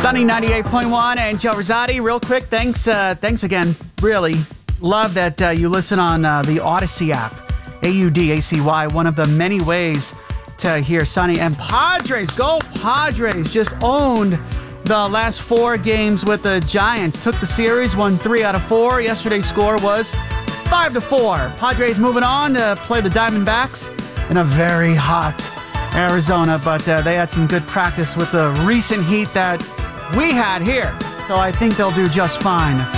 Sunny 98.1 and Joe Rosati. Real quick, thanks again. Really love that you listen on the Odyssey app. AUDACY, one of the many ways to hear Sunny. And Padres, go Padres, just owned the last 4 games with the Giants. Took the series, won 3 out of 4. Yesterday's score was 5-4. Padres moving on to play the Diamondbacks in a very hot Arizona, but they had some good practice with the recent heat that we had here. So I think they'll do just fine.